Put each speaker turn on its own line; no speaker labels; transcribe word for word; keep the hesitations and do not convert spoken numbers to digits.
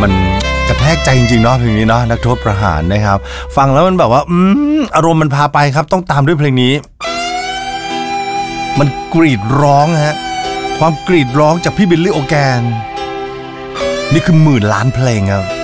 มันกระแทกใจจริงๆเนาะเพลงนี้เนาะนักโทษประหารนะครับฟังแล้วมันแบบว่าอืมอารมณ์มันพาไปครับต้องตามด้วยเพลงนี้มันกรีดร้องฮะความกรีดร้องจากพี่บิลลี่โอแกนนี่คือหมื่นล้านเพลงครับ